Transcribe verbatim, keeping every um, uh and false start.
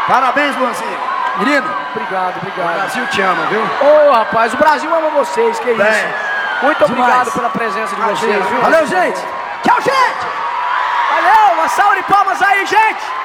Parabéns, Luanzinho. Menino, Obrigado, obrigado. o Brasil te ama, viu? Ô, oh, rapaz, o Brasil ama vocês, que Bem, isso. Muito demais. obrigado pela presença de Imagina, vocês, viu? valeu, gente. Tchau, gente. Valeu, uma salva de palmas aí, gente.